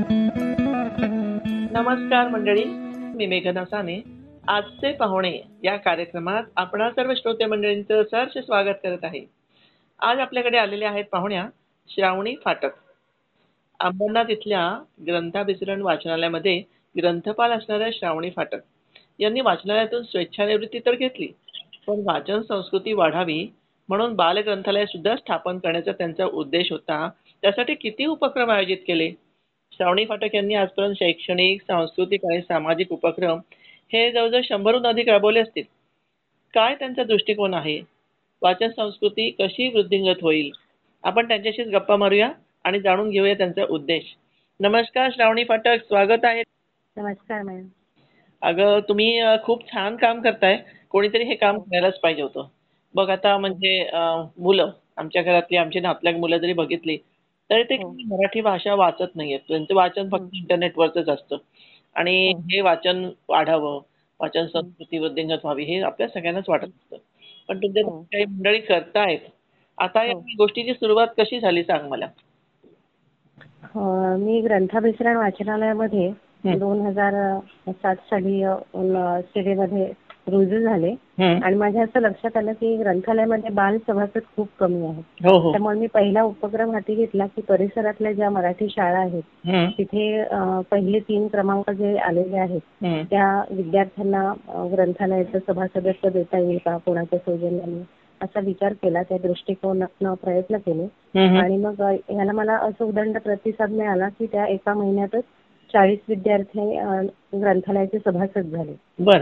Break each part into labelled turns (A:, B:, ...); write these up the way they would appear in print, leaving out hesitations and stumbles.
A: नमस्कार मंडळी, मी मेघना साने. आजचे पाहुणे या कार्यक्रमात आपणा सर्व श्रोते मंडळींचं सहर्ष स्वागत करत आहे. आज आपल्याकडे आलेले आहेत पाहुण्या श्रावणी फाटक. अंबरनाथ इथल्या ग्रंथाभिसरण वाचनालयामध्ये ग्रंथपाल असणाऱ्या श्रावणी फाटक यांनी वाचनालयातून स्वेच्छानिवृत्ती तर घेतली, पण वाचन संस्कृती वाढावी म्हणून बालग्रंथालय सुद्धा स्थापन करण्याचा त्यांचा उद्देश होता. त्यासाठी किती उपक्रम आयोजित केले. श्रावणी फाटक यांनी आजपर्यंत शैक्षणिक, सांस्कृतिक आणि सामाजिक उपक्रम हे जवळजवळ 100हून अधिक राबवले असतील. काय त्यांचा दृष्टिकोन आहे, वाचन संस्कृती कशी वृद्धिंगत होईल, आपण त्यांच्याशीच गप्पा मारूया आणि जाणून घेऊया त्यांचा उद्देश. नमस्कार श्रावणी फाटक, स्वागत आहे.
B: नमस्कार मॅडम.
A: अगं तुम्ही खूप छान काम करताय. कोणीतरी हे काम करायलाच पाहिजे होतं. बघ आता म्हणजे मुलं आमच्या घरातली, आमची नातलग मुलं जरी बघितली तरी ते मराठी भाषा वाचत नाहीयेत. त्यांचं वाचन फक्त इंटरनेटवरच असतं आणि हे वाचन वाढावं, वाचन संस्कृती वृद्धिंगत व्हावी हे आपल्या सगळ्यांनाच वाटत असतं. पण तुमच्या काही मंडळी करतायत. आता या गोष्टीची सुरुवात कशी झाली सांग मला.
B: मी ग्रंथाभिसरण वाचनालयामध्ये 2007 साली सेवेमध्ये रुजू झाले आणि माझ्या असं लक्षात आलं की ग्रंथालयामध्ये बाल सभासद खूप कमी आहेत. त्यामुळे मी पहिला उपक्रम हाती घेतला की परिसरातल्या ज्या मराठी शाळा आहेत तिथे पहिले 3 क्रमांक जे आलेले आहेत त्या विद्यार्थ्यांना ग्रंथालयाचं सभासदत्व देता येईल का कोणाच्या सौजन्याने असा विचार केला. त्या दृष्टिकोनातून प्रयत्न केले आणि मग ह्याला मला असं उदंड प्रतिसाद मिळाला की त्या एका महिन्यातच 40 विद्यार्थी ग्रंथालयाचे सभासद झाले.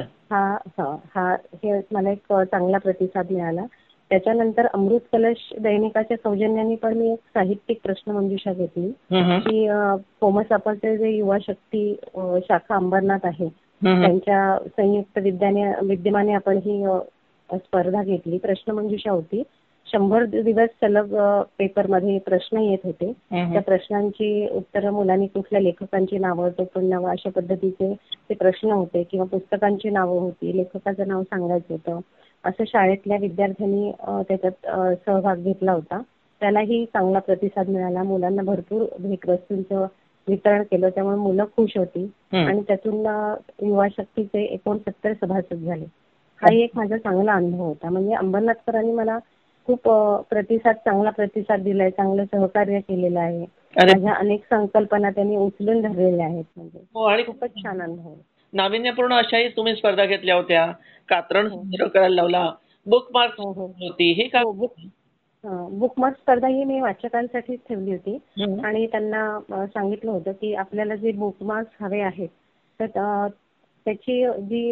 B: हे मला एक चांगला प्रतिसाद मिळाला. त्याच्यानंतर अमृत कलश दैनिकाच्या सौजन्याने पण मी एक साहित्यिक प्रश्नमंजुषा घेतली की कोमस सापळचे जे युवा शक्ती शाखा अंबरनाथ आहे त्यांच्या संयुक्त विद्यमाने आपण ही स्पर्धा घेतली. प्रश्नमंजुषा होती. 100 दिवस सलग पेपरमध्ये प्रश्न येत होते. त्या प्रश्नांची उत्तरं मुलांनी कुठल्या लेखकांची नावं, टोपण नावं अशा पद्धतीचे ते प्रश्न होते किंवा पुस्तकांची नावं होती, लेखकाचं नाव सांगायचं होतं. असं शाळेतल्या विद्यार्थ्यांनी त्याच्यात सहभाग घेतला होता. त्यालाही चांगला प्रतिसाद मिळाला. मुलांना भरपूर भेटवस्तूंचं वितरण केलं, त्यामुळे मुलं खुश होती आणि त्यातून युवा शक्तीचे 69 सभासद झाले. हाही एक माझा चांगला अनुभव होता. म्हणजे अंबरनाथकरांनी मला खूप चांगला प्रतिसाद दिलाय, चांगलं सहकार्य केलेलं आहे. माझ्या अनेक संकल्पना त्यांनी उचलून धरलेल्या आहेत. म्हणजे
A: आणि
B: खूपच छान अनुभव.
A: नाविन्यपूर्ण अशाही तुम्ही स्पर्धा घेतल्या होत्या. कात्रण संग्रह करायला लावला, बुकमार्क होती. हे का
B: बुकमार्क स्पर्धा ही मी वाचकांसाठीच ठेवली होती आणि त्यांना सांगितलं होतं की आपल्याला जे बुकमार्क्स हवे आहेत तर त्याची जी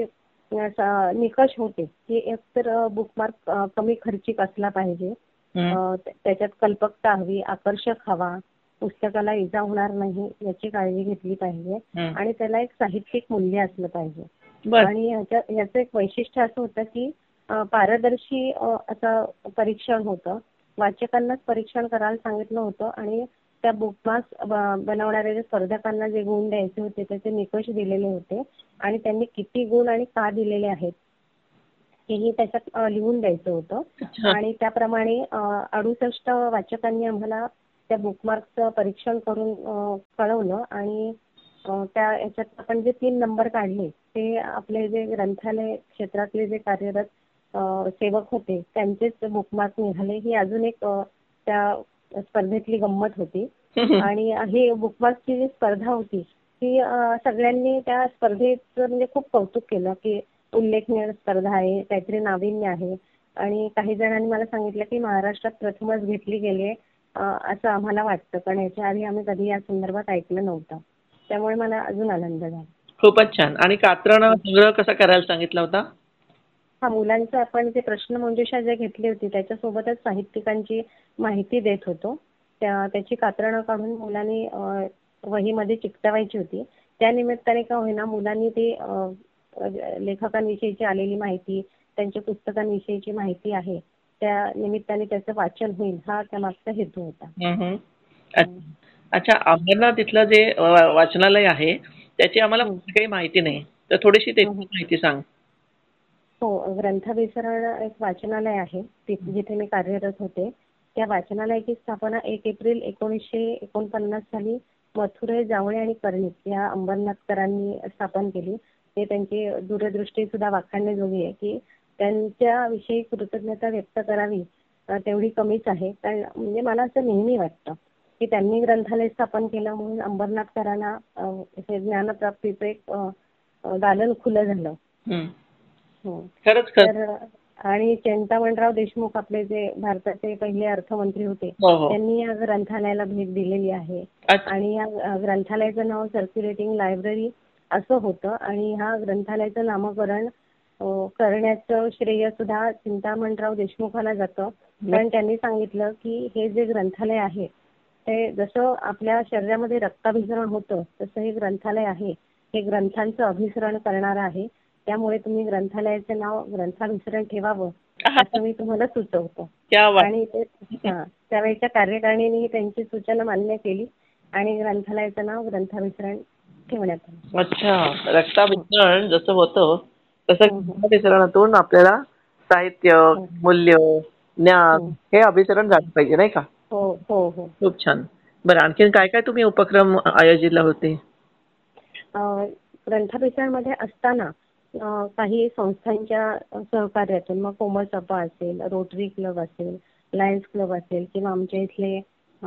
B: निकष होते की एकतर बुकमार्क कमी खर्चिक असला पाहिजे, त्याच्यात कल्पकता हवी, आकर्षक हवा, पुस्तकाला इजा होणार नाही याची काळजी घेतली पाहिजे आणि त्याला एक साहित्यिक मूल्य असलं पाहिजे. आणि याचं एक वैशिष्ट्य असं होतं की पारदर्शी असं परीक्षण होतं. वाचकांनाच परीक्षण करायला सांगितलं होतं आणि त्या बुकमार्क्स बनवणाऱ्या स्पर्धकांना जे गुण द्यायचे होते त्याचे निकष दिलेले होते आणि त्यांनी किती गुण आणि का दिलेले आहेत हेही त्याच्यात लिहून द्यायचं होतं. आणि त्याप्रमाणे 68 वाचकांनी आम्हाला त्या बुकमार्कचं परीक्षण करून कळवलं आणि त्या याच्यात आपण जे 3 नंबर काढले ते आपले जे ग्रंथालय क्षेत्रातले जे कार्यरत सेवक होते त्यांचेच बुकमार्क निघाले. ही अजून एक त्या स्पर्धेतली गंमत होती. आणि ही बुकमार्कची जी स्पर्धा होती ती सगळ्यांनी त्या स्पर्धेचं म्हणजे खूप कौतुक केलं की उल्लेखनीय स्पर्धा आहे, काहीतरी नाविन्य आहे. आणि काही जणांनी मला सांगितलं की महाराष्ट्रात प्रथमच घेतली गेली असं आम्हाला वाटतं, कारण याच्या आधी आम्ही कधी या संदर्भात ऐकलं नव्हतं. त्यामुळे मला अजून आनंद झाला.
A: खूपच छान. आणि कात्रण संग्रह कसा करायला सांगितला होता?
B: मुलांचं आपण जे प्रश्नमंजुषा जे घेतली होती त्याच्यासोबतच साहित्यिकांची माहिती देत होतो. त्याची कात्रणं काढून मुलांनी वहीमध्ये चिकटवायची होती. त्या निमित्ताने का होईना मुलांनी ते लेखकांविषयीची आलेली माहिती, त्यांच्या पुस्तकांविषयीची माहिती आहे त्या निमित्ताने त्याचं वाचन होईल हा त्यामागचा हेतू होता.
A: अच्छा, अंबरनाथ इथलं जे वाचनालय आहे त्याची आम्हाला काही माहिती नाही, तर थोडीशी त्याची माहिती सांग.
B: हो, ग्रंथाभिसरण एक वाचनालय आहे जिथे मी कार्यरत होते. त्या वाचनालयाची स्थापना 1 एप्रिल 1949 साली मथुरे, जावळे आणि कर्णिक या अंबरनाथकरांनी स्थापन केली. ते त्यांची दूरदृष्टी सुद्धा वाखाणण्याजोगी आहे की त्यांच्याविषयी कृतज्ञता व्यक्त करावी तेवढी कमीच आहे. कारण म्हणजे मला असं नेहमी वाटतं की त्यांनी ग्रंथालय स्थापन केलं म्हणून अंबरनाथकरांना हे ज्ञानप्राप्तीचं एक दालन खुलं झालं. हो.
A: खरंच
B: तर आणि चिंतामणराव देशमुख आपले जे भारताचे पहिले अर्थमंत्री होते त्यांनी या ग्रंथालयाला भेट दिलेली आहे. आणि या ग्रंथालयाचं नाव सर्क्युलेटिंग लायब्ररी असं होतं आणि ह्या ग्रंथालयाचं नामकरण करण्याचं श्रेय सुद्धा चिंतामणराव देशमुखांना जातं. कारण त्यांनी सांगितलं की हे जे ग्रंथालय आहे ते जसं आपल्या शरीरामध्ये रक्ताभिसरण होतं तसं हे ग्रंथालय आहे हे ग्रंथांचं अभिसरण करणारं आहे. त्यामुळे तुम्ही ग्रंथालयाचं नाव ग्रंथाभिसरण ठेवावं असं मी तुम्हाला सुचवतो. आणि त्यावेळेच्या कार्यकारिणीने त्यांची सूचना मान्य केली आणि ग्रंथालयाचं नाव ग्रंथाभिसरण ठेवण्यात आलं.
A: अच्छा, रक्ताभिसरण जसं होतं तसं ग्रंथाभिसरणातून आपल्याला साहित्य, मूल्य, ज्ञान हे अभिसरण झालं पाहिजे नाही का?
B: हो हो हो.
A: खूप छान. बरं, आणखीन काय काय तुम्ही उपक्रम आयोजितला होते?
B: ग्रंथाभिसरणमध्ये असताना काही संस्थांच्या सहकार्यातून मग कोमलचाफा असेल, रोटरी क्लब असेल, लायन्स क्लब असेल किंवा आमच्या इथले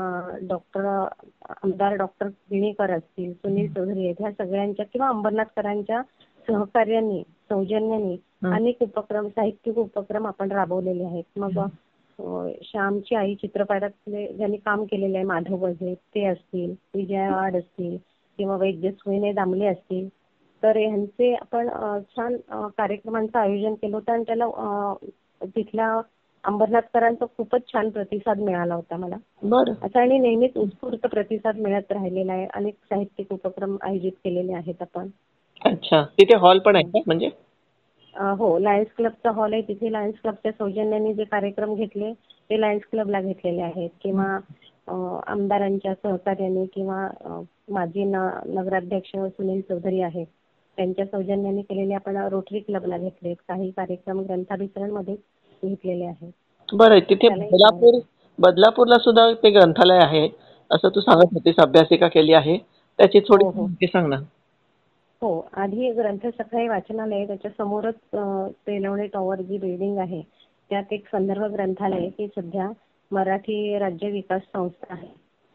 B: आमदार डॉक्टर गिणीकर असतील, सुनील चौधरी आहेत, ह्या सगळ्यांच्या किंवा अंबरनाथकरांच्या सहकार्याने सौजन्याने अनेक उपक्रम साहित्यिक उपक्रम आपण राबवलेले आहेत. मग श्यामची आई चित्रपटातले ज्यांनी काम केलेले आहे माधव बजे ते असतील, विजया वाड असतील किंवा वैद्य सुविनय दामले असतील तर ह्यांचे आपण छान कार्यक्रमांचं आयोजन केलं होतं आणि त्याला तिथल्या अंबरनाथकरांचा खूपच छान प्रतिसाद मिळाला होता मला. असा आणि नेहमीच उत्स्फूर्त प्रतिसाद मिळत राहिलेला आहे. अनेक साहित्यिक उपक्रम आयोजित केलेले आहेत आपण.
A: अच्छा, तिथे हॉल पण आहे का म्हणजे?
B: हो, लायन्स क्लबचा हॉल आहे. तिथे लायन्स क्लबच्या सौजन्याने जे कार्यक्रम घेतले ते लायन्स क्लबला घेतलेले आहेत किंवा आमदारांच्या सहकार्याने किंवा माजी नगराध्यक्ष सुनील चौधरी आहेत त्यांच्या सौजन्याने केलेले आपण रोटरी क्लबला घेतले. काही कार्यक्रम ग्रंथाभिसरण मध्ये घेतलेले आहेत.
A: बरं, तिथे बदलापूरला सुद्धा ते ग्रंथालय आहे असं तू सांगत होतीस, अभ्यासिका केली आहे त्याची थोडी माहिती सांग ना.
B: हो, आधी ग्रंथसखाई वाचनालय त्याच्या समोरच तेलवणे टॉवर जी बिल्डिंग आहे त्यात एक संदर्भ ग्रंथालय की सध्या मराठी राज्य विकास संस्था आहे.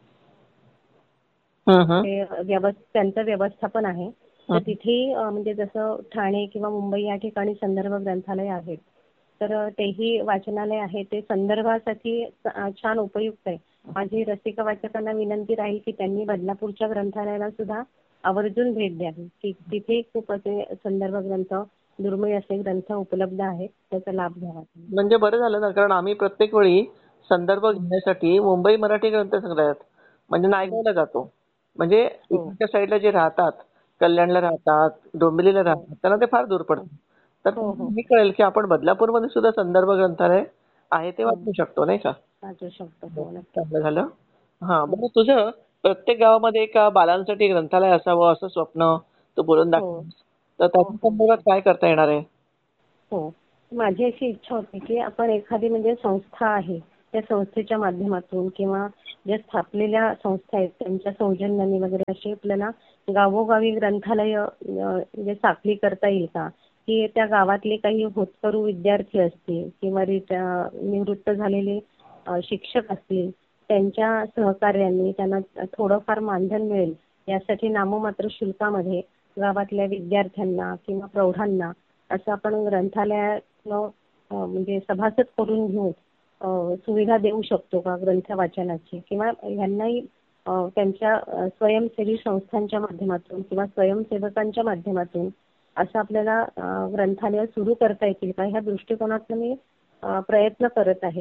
B: त्यांचं व्यवस्थापन आहे. तर तिथे म्हणजे जसं ठाणे किंवा मुंबई या ठिकाणी संदर्भ ग्रंथालय आहेत तर तेही वाचनालय आहे. ते संदर्भासाठी छान उपयुक्त आहे. माझी रसिक वाचकांना विनंती राहील की त्यांनी बदलापूरच्या ग्रंथालयाला सुद्धा आवर्जून भेट द्यावी की तिथे खूप असे संदर्भ ग्रंथ दुर्मिळ असे ग्रंथ उपलब्ध आहेत त्याचा लाभ घ्यावा.
A: म्हणजे बरं झालं ना, कारण आम्ही प्रत्येक वेळी संदर्भ घेण्यासाठी मुंबई मराठी ग्रंथसंग्रहालयात म्हणजे नायगावला जातो. म्हणजे इकडच्या साईडला जे राहतात, कल्याणला राहतात, डोंबिवलीला राहतात त्यांना ते फार दूर पडतं. तर मी कळेल की आपण बदलापूरमध्ये सुद्धा संदर्भ ग्रंथालय आहे ते वाचू शकतो नाही का?
B: वाचू शकतो.
A: चांगलं झालं. बरं, तुझं प्रत्येक गावामध्ये एका बालांसाठी ग्रंथालय असावं असं स्वप्न तू बोलून दाखव. तर त्याच्या संदर्भात काय करता येणार आहे?
B: हो, माझी अशी इच्छा होती की आपण एखादी म्हणजे संस्था आहे त्या संस्थेच्या माध्यमातून किंवा ज्या स्थापलेल्या संस्था आहेत त्यांच्या सौजन्याने वगैरे अशी आपल्याला गावोगावी ग्रंथालय म्हणजे साखळी करता येईल का? की त्या गावातले काही होतकरू विद्यार्थी असतील किंवा निवृत्त झालेले शिक्षक असतील त्यांच्या सहकार्याने त्यांना थोडंफार मानधन मिळेल यासाठी नाममात्र शुल्कामध्ये गावातल्या विद्यार्थ्यांना किंवा प्रौढांना असं आपण ग्रंथालयातलं म्हणजे सभासद करून घेऊन सुविधा देऊ शकतो का ग्रंथ वाचनाची किंवा ह्यांनाही त्यांच्या स्वयंसेवी संस्थांच्या माध्यमातून किंवा स्वयंसेवकांच्या माध्यमातून असं आपल्याला ग्रंथालय सुरू करता येतील का ह्या दृष्टिकोनातून मी प्रयत्न करत आहे.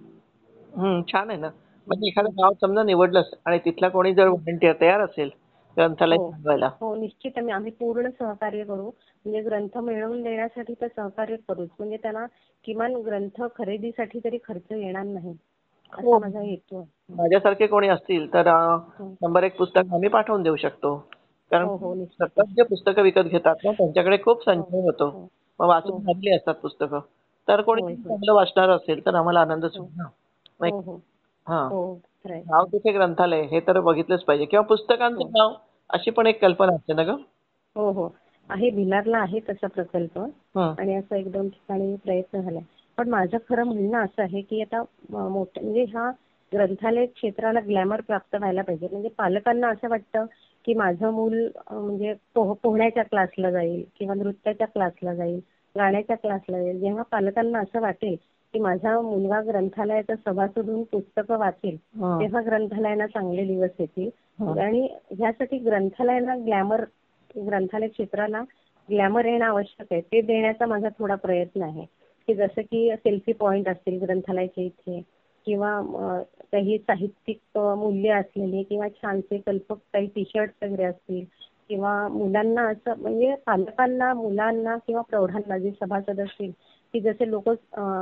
A: छान आहे ना. म्हणजे एखादं गाव समजा निवडलंस आणि तिथला कोणी जर व्हॉलंटियर तयार असेल ग्रंथालय चालवायला.
B: हो, निश्चित आम्ही पूर्ण सहकार्य करू. म्हणजे ग्रंथ मिळवून देण्यासाठी तर सहकार्य करूच. म्हणजे त्यांना किमान ग्रंथ खरेदीसाठी तरी खर्च येणार नाही असा माझा हेतू आहे.
A: माझ्यासारखे कोणी असतील तर 100 पुस्तक आम्ही पाठवून देऊ शकतो. कारण सतत जे पुस्तकं विकत घेतात ना त्यांच्याकडे खूप संचय होतो. मग वाचून झालेली असतात पुस्तकं. तर कोणी चांगलं वाचणार असेल तर आम्हाला आनंदच होईल ना.
B: हो, खरंय.
A: नाव तिथे ग्रंथालय हे तर बघितलंच पाहिजे किंवा पुस्तकांचं
B: हो.
A: नाव अशी पण एक कल्पना असते ना ग.
B: हो, हो. आहे, भिलारला आहे तसा प्रकल्प
A: हं.
B: आणि असं 1-2 ठिकाणी प्रयत्न झालाय. पण माझं खरं म्हणणं असं आहे, की आता मोठं म्हणजे ह्या ग्रंथालय क्षेत्राला ग्लॅमर प्राप्त व्हायला पाहिजे. म्हणजे पालकांना असं वाटतं, की माझं मूल म्हणजे पोहण्याच्या क्लासला जाईल किंवा नृत्याच्या क्लासला जाईल, गाण्याच्या क्लासला जाईल. जेव्हा पालकांना असं वाटेल, की माझा मुलगा ग्रंथालयाचा सभासद होऊन पुस्तकं वाचेल,
A: हं.
B: तेव्हा ग्रंथालयांना चांगले दिवस येतील.
A: हं.
B: आणि ह्यासाठी ग्रंथालयाला ग्रंथालय क्षेत्राला ग्लॅमर येणं आवश्यक आहे. ते देण्याचा माझा थोडा प्रयत्न आहे, की जसं की सेल्फी पॉइंट असतील ग्रंथालयाच्या इथे किंवा काही साहित्यिक मूल्य असलेले किंवा छानसे कल्पक काही टी-शर्ट्स वगैरे असतील किंवा मुलांना असं म्हणजे पालकांना, मुलांना किंवा प्रौढांना जे सभासद असतील, की जसे लोकं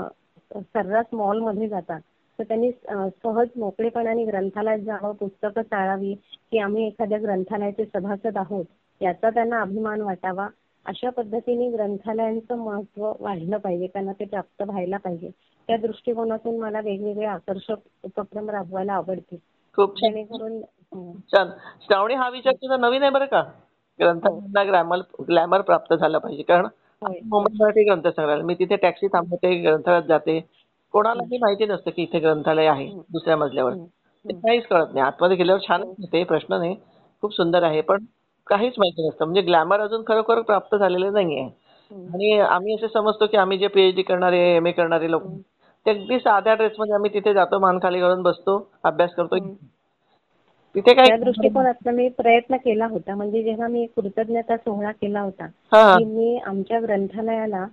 B: सर्रास मॉलमध्ये जातात, तर त्यांनी सहज मोकळेपणाने ग्रंथालयात जावं, पुस्तकं चाळावी, की आम्ही एखाद्या ग्रंथालयाचे सभासद आहोत, याचा त्यांना अभिमान वाटावा. अशा पद्धतीने ग्रंथालयांचं महत्त्व वाढलं पाहिजे, त्यांना ते प्राप्त व्हायला पाहिजे. त्या दृष्टिकोनातून मला वेगवेगळे आकर्षक उपक्रम राबवायला आवडतील.
A: खूप छान.
B: जेणेकरून
A: छान. श्रावणी, हा विचार तुझा नवीन आहे बरं का.
B: हो.
A: ग्रंथालयांना ग्लॅमर प्राप्त झालं पाहिजे. कारण
B: होय, होय.
A: मुंबई मराठी ग्रंथसंग्रहालय, मी तिथे टॅक्सी थांबवते, ग्रंथालयात जाते.
B: हं,
A: कोणालाही माहिती नसतं की इथे ग्रंथालय आहे
B: हं,
A: दुसऱ्या मजल्यावर.
B: हं,
A: ते
B: हं.
A: काहीच कळत नाही. आतमध्ये गेल्यावर छान
B: हो,
A: ते प्रश्न नाही. खूप सुंदर आहे. पण काहीच माहिती नसतं. म्हणजे ग्लॅमर अजून खरोखर प्राप्त झालेलं नाहीये.
B: हं,
A: आणि आम्ही असे समजतो की आम्ही जे पीएचडी करणारे, एमए करणारे लोक,
B: हं,
A: ते अगदी साध्या ड्रेसमध्ये आम्ही तिथे जातो, मान खाली घालून बसतो, अभ्यास करतो.
B: हं.
A: तिथे काही
B: त्या दृष्टिकोनातनं मी प्रयत्न केला होता. म्हणजे जेव्हा मी कृतज्ञता सोहळा केला होता,
A: हां.
B: की मी आमच्या ग्रंथालयाला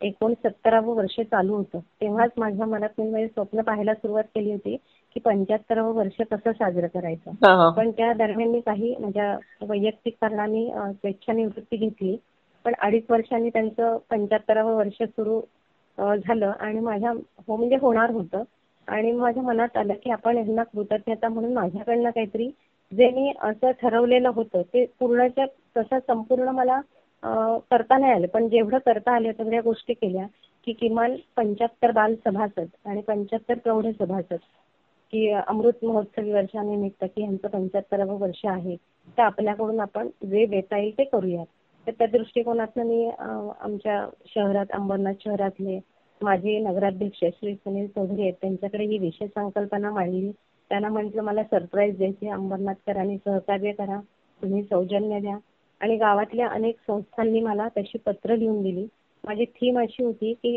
B: 69वं वर्ष चालू होतं. तेव्हाच माझ्या मनात मी म्हणजे स्वप्न पाहायला सुरुवात केली होती, की 75वं वर्ष कसं साजरं करायचं.
A: हां, हां.
B: पण त्या दरम्यान मी काही माझ्या वैयक्तिक कारणाने स्वेच्छानिवृत्ती घेतली. पण 2.5 वर्षांनी त्यांचं 75वं वर्ष सुरू झालं आणि म्हणजे होणार होतं. आणि माझ्या मनात आलं, की आपण ह्यांना कृतज्ञता म्हणून माझ्याकडनं काहीतरी जे मी असं ठरवलेलं होतं ते पूर्णच्या तसं संपूर्ण मला करता नाही आलं. पण जेवढं करता आलं तेवढ्या गोष्टी केल्या, की किमान 75 बाल सभासद आणि 75 प्रौढ सभासद, की अमृत महोत्सवी वर्षानिमित्त की ह्यांचं 75वं वर्ष आहे. तर आपल्याकडून आपण जे देता येईल ते करूयात. तर त्या दृष्टिकोनातनं मी आमच्या शहरात अंबरनाथ शहरातले माझे नगराध्यक्ष श्री सुनील चौधरी आहेत, त्यांच्याकडे ही विशेष संकल्पना मांडली. त्यांना म्हटलं मला सरप्राईज द्यायची, अंबरनाथकरांनी सहकार्य करा, तुम्ही सौजन्य द्या. आणि गावातल्या अनेक संस्थांनी मला तशी पत्र लिहून दिली. माझी थीम अशी होती, की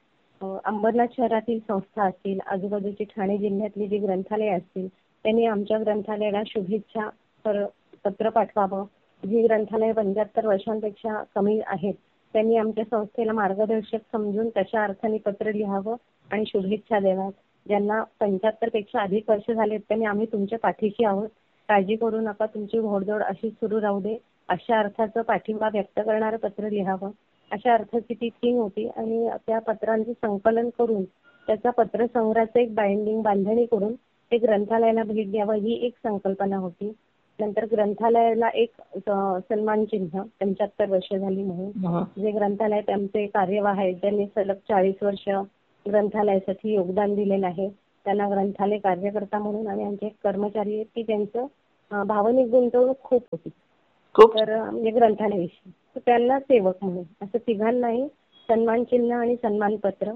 B: अंबरनाथ शहरातील संस्था असतील, आजूबाजूची ठाणे जिल्ह्यातली जी ग्रंथालय असतील, त्यांनी आमच्या ग्रंथालयाला शुभेच्छा पत्र पाठवावं. जी ग्रंथालय 75 वर्षांपेक्षा कमी आहेत, त्यांनी आमच्या संस्थेला मार्गदर्शक समजून तशा अर्थाने पत्र लिहावं आणि शुभेच्छा द्याव्यात. ज्यांना 75 पेक्षा अधिक वर्ष झालेत त्यांनी आम्ही तुमच्या पाठीशी आहोत. काळजी करू नका, तुमची घोडदौड अशीच सुरू राहू दे. अशा अर्थाचं पाठिंबा व्यक्त करणारं पत्र लिहावं. अशा अर्थाची ती थीम होती आणि त्या पत्रांचं संकलन करून त्याचा पत्रसंग्रहाचं एक बांधणी करून ते ग्रंथालयाला भेट द्यावं ही एक संकल्पना होती. नंतर ग्रंथालयाला एक सन्मान चिन्ह 75 वर्ष झाली म्हणून.
A: हं.
B: जे ग्रंथालयात आमचे कार्यवाह आहेत त्यांनी सलग 40 वर्ष ग्रंथालयासाठी योगदान दिलेलं आहे. त्यांना ग्रंथालय कार्यकर्ता म्हणून आणि आमचे एक कर्मचारी आहेत की त्यांचं भावनिक गुंतवणूक खूप होती.
A: खूप
B: तर म्हणजे ग्रंथालयाविषयी. तर त्यांना सेवक म्हणून असं तिघांनाही सन्मान चिन्ह आणि सन्मानपत्र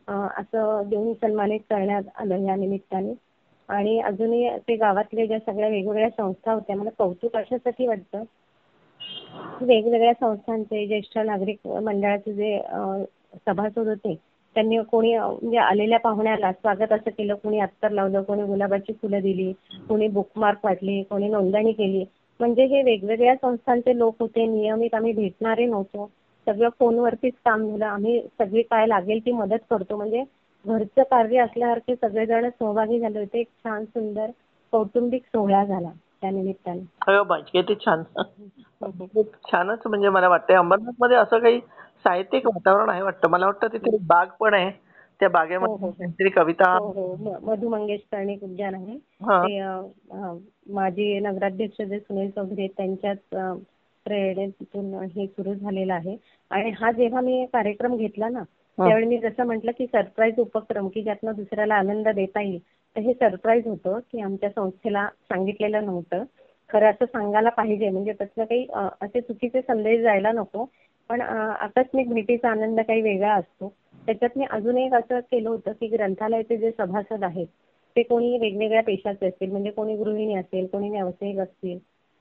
B: असं देऊन सन्मानित करण्यात आलं या निमित्ताने. आणि अजूनही ते गावातल्या ज्या सगळ्या वेगवेगळ्या संस्था होत्या, मला कौतुक अशासाठी वाटतं, वेगवेगळ्या संस्थांचे ज्येष्ठ नागरिक मंडळाचे जे सभासद होते, त्यांनी कोणी म्हणजे आलेल्या पाहुण्याला स्वागत असं केलं, कोणी अत्तर लावलं, कोणी गुलाबाची फुलं दिली, कोणी बुकमार्क वाटली, कोणी नोंदणी केली. म्हणजे हे वेगवेगळ्या संस्थांचे लोक होते, नियमित आम्ही भेटणारे नव्हतो. सगळं फोनवरतीच काम झालं. आम्ही सगळी काय लागेल ती मदत करतो. म्हणजे घरचं कार्य असल्यासारखे सगळेजण सहभागी झाले होते. एक छान सुंदर कौटुंबिक सोहळा झाला त्या निमित्ताने.
A: अरे बाई, किती छान. खूप छानच. म्हणजे मला वाटतंय अंबरनाथमध्ये असं काही साहित्यिक वातावरण आहे वाटतं. मला वाटतं तिथे एक बाग पण आहे. त्या
B: हो,
A: बागेमध्ये
B: हो, हो.
A: काहीतरी कविता.
B: हो, हो. मधु मंगेश कर्णिक उद्यान आहे.
A: हां.
B: ते माजी नगराध्यक्ष जे सुनील चौधरी आहेत त्यांच्याच प्रेरणेतून हे सुरू झालेलं आहे. आणि हा जेव्हा मी कार्यक्रम घेतला ना,
A: हं.
B: त्यावेळी मी जसं म्हटलं की सरप्राईज उपक्रम की ज्यातनं दुसऱ्याला आनंद देता येईल. हे सरप्राईज होतं की आमच्या संस्थेला सांगितलेलं नव्हतं. खरं असं सांगायला पाहिजे, म्हणजे त्यातनं काही असे चुकीचे संदेश जायला नको. पण आकस्मिक भेटीचा आनंद काही वेगळा असतो. त्याच्यात मी अजून एक असं केलं होतं की ग्रंथालयाचे जे सभासद आहेत ते कोणी वेगवेगळ्या पेशाचे असतील, म्हणजे कोणी गृहिणी असेल, कोणी व्यावसायिक असतील,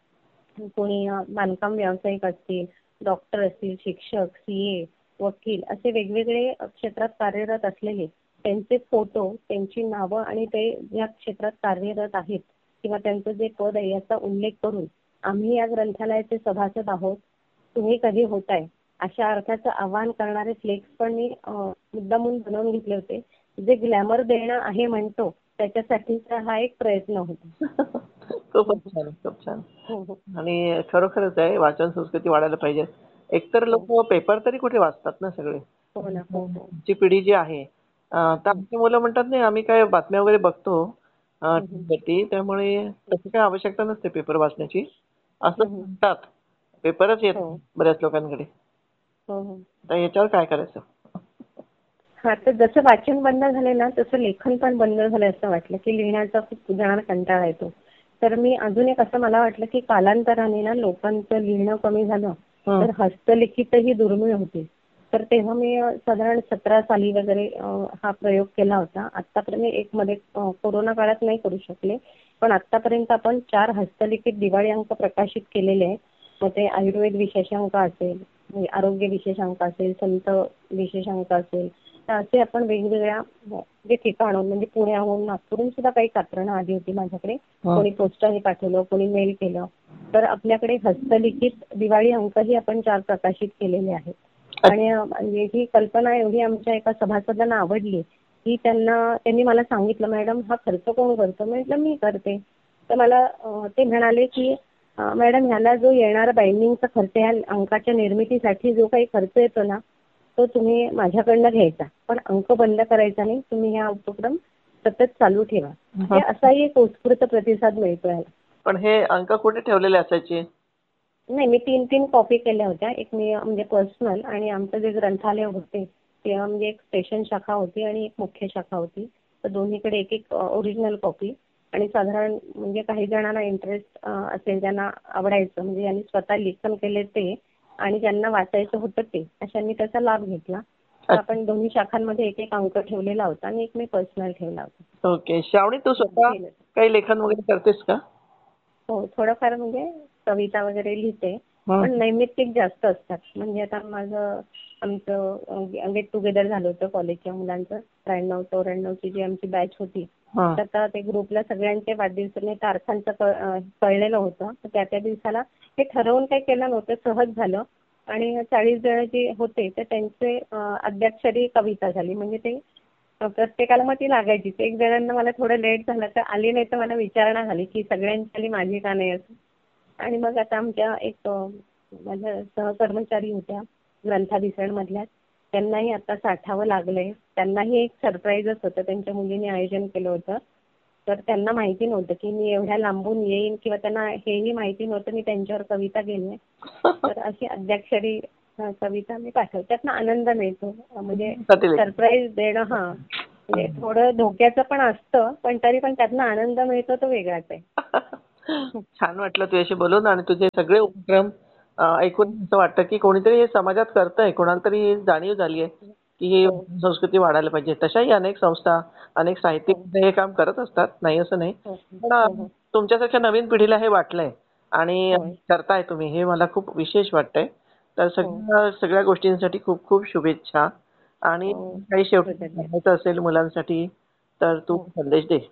B: कोणी बांधकाम व्यावसायिक असतील, डॉक्टर असतील, शिक्षक, सीए, वकील असे वेगवेगळे क्षेत्रात कार्यरत असलेले त्यांचे फोटो, त्यांची नावं आणि ते या क्षेत्रात कार्यरत आहेत किंवा त्यांचं जे पद आहे याचा उल्लेख करून आम्ही या ग्रंथालयाचे सभासद आहोत, तुम्ही कधी होताय, अशा अर्थाचं आवाहन करणारे फ्लेक्स पण मी मुद्दामून बनवून घेतले होते. जे ग्लॅमर देणं आहे म्हणतो त्याच्यासाठीचा हा एक प्रयत्न होता.
A: खूपच छान, खूप छान.
B: हो, हो.
A: आणि खरोखरच आहे, वाचन संस्कृती वाढायला पाहिजे. एकतर लोक पेपर तरी कुठे वाचतात ना सगळे.
B: हो ना. हो, हो.
A: ची पिढी जी आहे, तर आमची मुलं म्हणतात नाही आम्ही काय बातम्या वगैरे बघतो टीव्हीवरती, त्यामुळे तशी काय आवश्यकता नसते पेपर वाचण्याची असं म्हणतात. पेपरच येत
B: हो.
A: बऱ्याच लोकांकडे.
B: हो, हो.
A: तर याच्यावर काय करायचं?
B: हां, तर जसं वाचन बंद झाले ना, तसं लेखन पण बंद झालं असं वाटलं, की लिहिण्याचा खूप जणांना कंटाळा येतो. तर मी अजून एक असं मला वाटलं, की कालांतराने ना लोकांचं लिहिणं कमी झालं, तर हस्तलिखितही दुर्मिळ होते. तर तेव्हा मी साधारण 17 साली वगैरे हा प्रयोग केला होता. आत्तापर्यंत एक मध्ये कोरोना काळात नाही करू शकले. पण आत्तापर्यंत आपण 4 हस्तलिखित दिवाळी अंक प्रकाशित केलेले आहेत. मग ते आयुर्वेद विशेषांक असेल, म्हणजे आरोग्य विशेषांक असेल, संत विशेषांक असेल, तर असे आपण वेगवेगळ्या जे ठिकाणं म्हणजे पुण्याहून, नागपूरहून सुद्धा काही कात्रणं आली होती माझ्याकडे. कोणी पोस्टाने पाठवलं, कोणी मेल केलं. तर आपल्याकडे हस्तलिखित दिवाळी अंकही आपण 4 प्रकाशित केलेले आहेत. आणि म्हणजे ही कल्पना एवढी आमच्या एका सभासदांना आवडली की त्यांनी मला सांगितलं, मॅडम हा खर्च कोण करतं? म्हटलं मी करते. तर मला ते म्हणाले की मॅडम ह्याला जो येणारा बाइंडिंगचा खर्च, ह्या अंकाच्या निर्मितीसाठी जो काही खर्च येतो ना, तो तुम्ही माझ्याकडनं घ्यायचा. पण अंक बंद करायचा नाही. तुम्ही हा उपक्रम सतत चालू ठेवा. हे असाही एक उत्स्फूर्त प्रतिसाद मिळतोय.
A: पण हे अंक कुठे ठेवलेले असायचे?
B: नाही, मी 3 कॉपी केल्या होत्या. एक मी म्हणजे पर्सनल, आणि आमचं जे ग्रंथालय होते ते म्हणजे एक स्टेशन शाखा होती आणि एक मुख्य शाखा होती. तर दोन्हीकडे एक ओरिजिनल कॉपी. आणि साधारण म्हणजे काही जणांना इंटरेस्ट असेल, ज्यांना आवडायचं, म्हणजे यांनी स्वतः लेखन केले ते आणि ज्यांना वाचायचं होतं ते, अशांनी त्याचा लाभ घेतला. तर आपण दोन्ही शाखांमध्ये एक अंक ठेवलेला होता आणि एक मी पर्सनल ठेवला होता.
A: ओके. श्रावणी, तू स्वतः काही लेखन वगैरे करतेस का?
B: हो, थोडंफार म्हणजे कविता वगैरे लिहिते, पण नैमित्तिक जास्त असतात. म्हणजे आता आमचं गेट टुगेदर झालं होतं कॉलेजच्या मुलांचं, 93-94ची जी आमची बॅच होती. तर आता ते ग्रुपला सगळ्यांचे वाढदिवसाने तारखांचं कळलेलं होतं. तर त्या दिवसाला हे ठरवून काही केलं नव्हतं, सहज झालं. आणि 40 जण जे होते तर त्यांचे अद्याक्षरी कविता झाली. म्हणजे ते प्रत्येकाला मग ती लागायचीच. एक जणांना मला थोडं लेट झालं तर आली, नाही तर मला विचारणा झाली की सगळ्यांची आली, माझी का नाही असं. आणि मग आता आमच्या एक माझ्या सहकर्मचारी होत्या ग्रंथाधिसरणमधल्या, त्यांनाही आता 60वं लागलंय. त्यांनाही एक सरप्राईजच होतं. त्यांच्या मुलीने आयोजन केलं होतं. तर त्यांना माहिती नव्हतं की मी एवढ्या लांबून येईन, किंवा त्यांना हेही माहिती नव्हतं मी त्यांच्यावर कविता केली. तर अशी अद्याक्षरी कविता मी पाठवते. त्यातनं आनंद मिळतो. म्हणजे सरप्राईज देणं, म्हणजे थोडं धोक्याचं पण असतं, पण तरी पण त्यातनं आनंद मिळतो, तो वेगळाच आहे.
A: छान वाटलं तुझ्याशी बोलून. आणि तुझे सगळे उपक्रम ऐकून असं वाटतं की कोणीतरी हे समाजात करतंय, कोणाला तरी जाणीव झाली आहे की ही संस्कृती वाढायला पाहिजे. तशाही अनेक संस्था, अनेक साहित्यिक हे काम करत असतात, नाही असं नाही. पण तुमच्यासारख्या नवीन पिढीला हे वाटलंय आणि करताय तुम्ही, हे मला खूप विशेष वाटतंय. तर सगळ्या गोष्टींसाठी खूप खूप शुभेच्छा. आणि काही शेवटी सांगायचं असेल मुलांसाठी तर तू संदेश दे.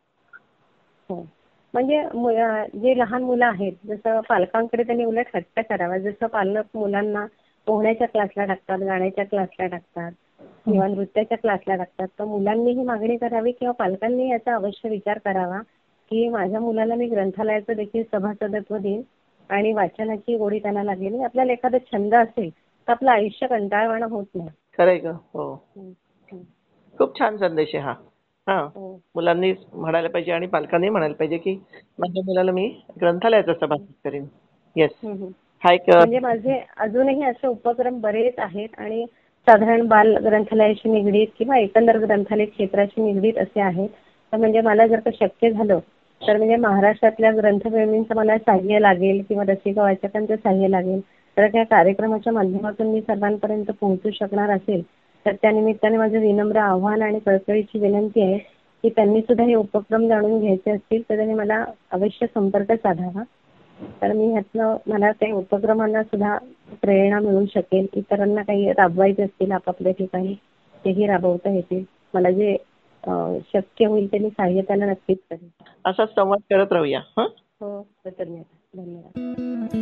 B: म्हणजे जे लहान मुलं आहेत, जसं पालकांकडे त्यांनी उलट हट्ट करावा. जसं पालक मुलांना पोहण्याच्या क्लासला टाकतात, गाण्याच्या क्लासला टाकतात किंवा नृत्याच्या क्लासला टाकतात, तर मुलांनी ही मागणी करावी किंवा पालकांनी याचा अवश्य विचार करावा की माझ्या मुलाला मी ग्रंथालयाचं देखील सभासदत्व देईन आणि वाचनाची गोडी त्यांना लागेल. आपल्याला एखादा छंद असेल तर आपलं आयुष्य कंटाळवाणं होत नाही.
A: खरंय का? हो, खूप छान संदेश आहे हा. मुलांनी म्हणायला पाहिजे आणि पालकांनी म्हणायला पाहिजे की माझ्या मुलाला मी ग्रंथालयाचा सभासद करीन. येस.
B: म्हणजे माझे अजूनही असे उपक्रम बरेच आहेत आणि साधारण बाल ग्रंथालयाशी निगडीत किंवा एकंदर ग्रंथालय क्षेत्राशी निगडीत असे आहेत. तर म्हणजे मला जर का शक्य झालं तर म्हणजे महाराष्ट्रातल्या ग्रंथप्रेमींचं मला सहाय्य लागेल किंवा रसिका वाचकांचं सहाय्य लागेल. तर त्या कार्यक्रमाच्या माध्यमातून मी सर्वांपर्यंत पोहोचू शकणार असेल तर त्या निमित्ताने माझं विनम्र आव्हान आणि कळकळीची विनंती आहे की त्यांनी सुद्धा हे उपक्रम जाणून घ्यायचे असतील तर त्यांनी मला अवश्य संपर्क साधावा. तर मी ह्यातनं मला त्या उपक्रमांना सुद्धा प्रेरणा मिळू शकेल. इतरांना काही राबवायचे असतील आपापल्या ठिकाणी तेही राबवता येतील. मला जे शक्य होईल ते मी सहाय्य त्याला नक्कीच करेन.
A: असाच संवाद करत राहूया.
B: हो, कृतज्ञता. धन्यवाद.